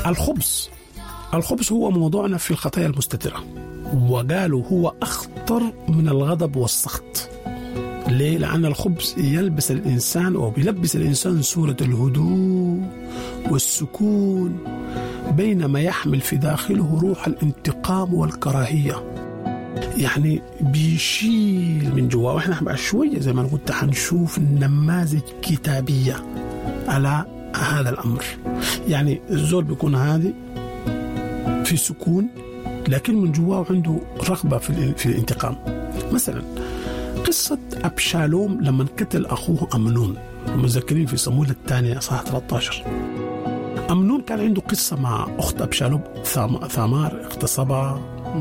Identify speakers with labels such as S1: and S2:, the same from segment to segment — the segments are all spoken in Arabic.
S1: الخبث هو موضوعنا في الخطايا المستترة، وقالوا هو أخطر من الغضب والسخط. ليه؟ لأن الخبث يلبس الإنسان أو بيلبس الإنسان صورة الهدوء والسكون، بينما يحمل في داخله روح الانتقام والكراهية. يعني بيشيل من جوا. وإحنا بعد شوية زي ما قلت حنشوف نماذج كتابية على هذا الأمر. يعني الزول بيكون هادي في سكون، لكن من جواه عنده رغبة في الانتقام. مثلا قصة أبشالوم لما قتل أخوه أمنون، مذكرين في صمويل الثانية صح 13. أمنون كان عنده قصة مع أخت أبشالوم ثامار، اغتصبها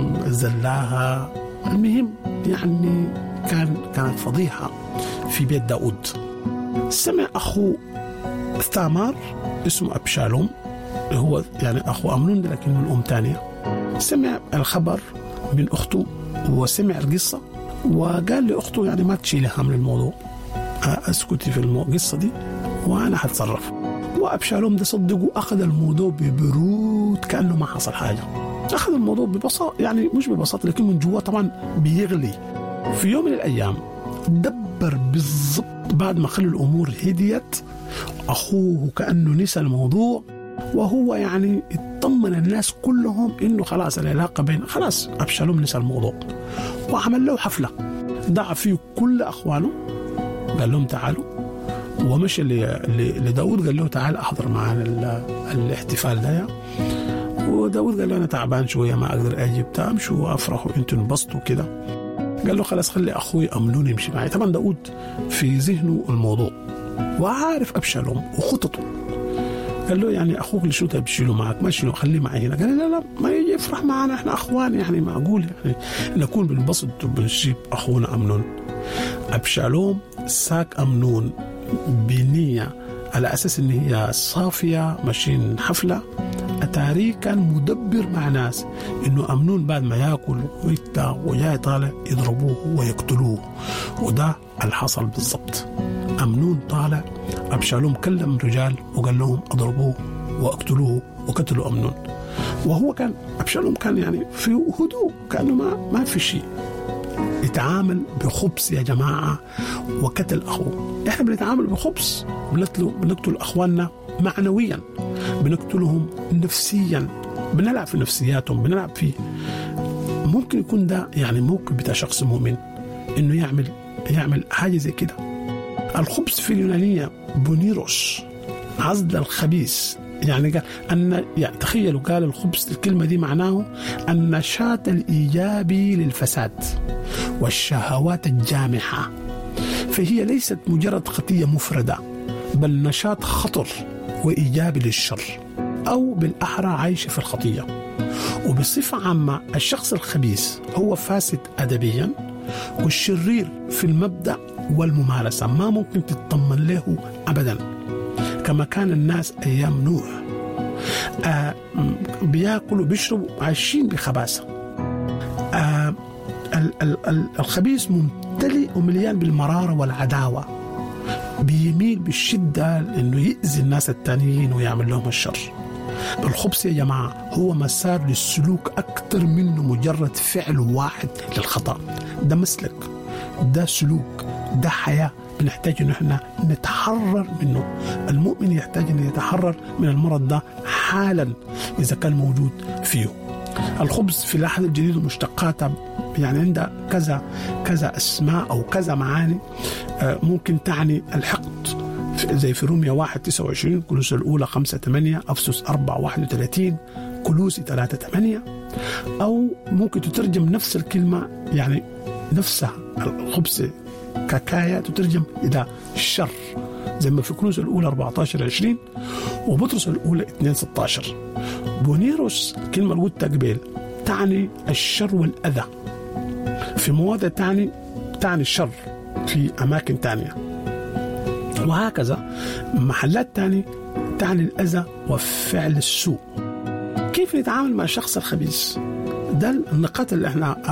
S1: زلاها. المهم يعني كانت فضيحة في بيت داود. سمع أخوه ثامار اسمه أبشالوم، هو يعني أخو أمنون لكن من أم تانية، سمع الخبر من أخته وسمع القصة، وقال لأخته يعني ما تشيلها من الموضوع، أسكتي في القصة دي وأنا هتصرف. وأبشالوم ده صدقه، أخذ الموضوع ببرود كأنه ما حصل حاجة، أخذ الموضوع ببساطة، يعني مش ببساطة لكن من جوا طبعا بيغلي. في يوم من الأيام دبر بالضبط بعد ما خلوا الأمور هديت، أخوه كأنه نسى الموضوع، وهو يعني اطمن الناس كلهم إنه خلاص العلاقة بين خلاص أبشالوم نسى الموضوع، وعمل له حفلة دعا فيه كل أخوانه، قال لهم تعالوا، ومشي لداود قال له تعال أحضر معنا الاحتفال ده. وداود قال له أنا تعبان شوية ما أقدر أجيب، تمشوا وأفرحوا أنتوا انبسطوا كده. قال له خلاص خلي أخوي أمنون يمشي معي. طبعا داود في ذهنه الموضوع وعارف أبشالوم وخططه، قال له يعني أخوك اللي شو تبشيله معك ما شيله خليه معي هنا. قال لا ما يجي يفرح معنا، إحنا أخوان، يعني معقول يعني نكون بنبسط وبنجيب أخونا أمنون. أبشالوم ساك أمنون بنية على أساس إن هي صافية ماشيين حفلة، أتاري كان مدبر مع ناس إنه أمنون بعد ما يأكل ويتاع وجاي طالع يضربوه ويقتلوه، وده الحصل بالضبط. أمنون طالع، أبشالوم كلم رجال وقال لهم أضربوه وأقتلوه وقتلوا أمنون، وهو كان أبشالوم كان يعني في هدوء كأنه ما في شيء. يتعامل بخبث يا جماعة وقتل أخوه. إحنا بنتعامل بخبث، بنقتل أخواننا معنويا، بنقتلهم نفسيا، بنلعب في نفسياتهم، بنلعب فيه. ممكن يكون ده يعني موقف بتاع شخص مؤمن إنه يعمل حاجة زي كده. الخبث في اليونانية بونيروس، عزل الخبيث، يعني قال أن يعني تخيلوا قال الخبث الكلمة دي معناه النشاط الإيجابي للفساد والشهوات الجامحة، فهي ليست مجرد خطية مفردة بل نشاط خطر وإيجابي للشر، أو بالأحرى عايش في الخطية. وبصفة عامة الشخص الخبيث هو فاسد أدبيا والشرير في المبدأ والممارسة، ما ممكن تطمن له أبدا، كما كان الناس أيام نوح بياكلوا بيشربوا عايشين بخباثة. الخبيث ممتلئ ومليان بالمرارة والعداوة، بيميل بالشدة إنه يأذي الناس التانيين ويعمل لهم الشر. الخبث يا جماعة هو مسار للسلوك أكثر منه مجرد فعل واحد للخطأ. ده مسلك، ده سلوك، ده حياة بنحتاج إنه إحنا نتحرر منه. المؤمن يحتاج إنه يتحرر من المرض ده حالا إذا كان موجود فيه. الخبث في العهد الجديد ومشتقاتها يعني عندها كذا أسماء أو كذا معاني. ممكن تعني الحقد زي في روميا 1:29، كولوس الأولى 5:8، أفسس 4:31، كولوسي 3:8. أو ممكن تترجم نفس الكلمة يعني نفسها الخبث ككاية تترجم إلى الشر، زي ما في كولوس الأولى 14:20 وبطرس الأولى 2:16. بونيروس كلمة القلت قبل تعني الشر والأذى، في مواضع تعني الشر في أماكن تانية، وهكذا محلات تانية تعني الأذى وفعل السوء. كيف نتعامل مع الشخص الخبيث؟ ده النقاط اللي احنا